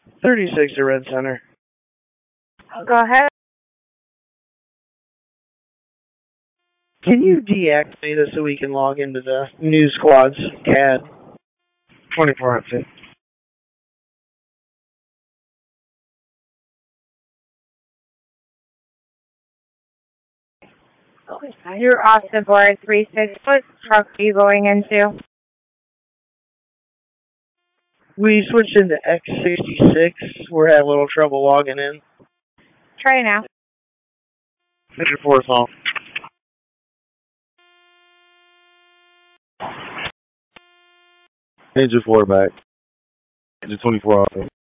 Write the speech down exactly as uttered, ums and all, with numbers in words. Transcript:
thirty-six to Red Center. Go ahead. Can you deactivate us so we can log into the new squad's C A D? twenty-four outfit. You're Austin Board three six. What truck are you going into? We switched into X sixty-six. We're having a little trouble logging in. Try now. Major four off. Major four back. Major twenty-four off.